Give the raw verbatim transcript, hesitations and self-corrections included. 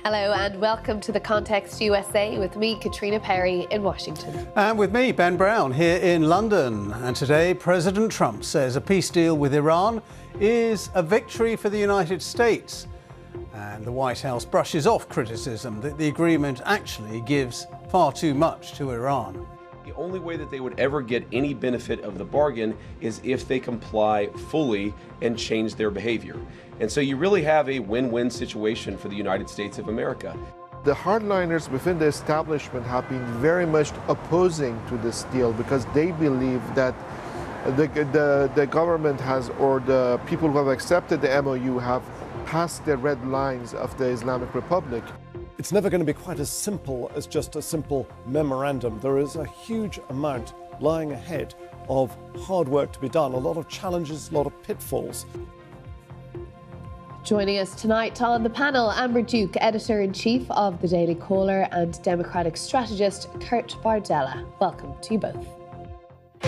Hello and welcome to The Context U S A with me, Katrina Perry, in Washington. And with me, Ben Brown, here in London. And today, President Trump says a peace deal with Iran is a victory for the United States. And the White House brushes off criticism that the agreement actually gives far too much to Iran. The only way that they would ever get any benefit of the bargain is if they comply fully and change their behavior. And so you really have a win-win situation for the United States of America. The hardliners within the establishment have been very much opposing to this deal because they believe that the, the, the government has, or the people who have accepted the M O U have passed the red lines of the Islamic Republic. It's never going to be quite as simple as just a simple memorandum. There is a huge amount lying ahead of hard work to be done, a lot of challenges, a lot of pitfalls. Joining us tonight on the panel, Amber Duke, Editor-in-Chief of The Daily Caller, and Democratic strategist Kurt Bardella. Welcome to you both.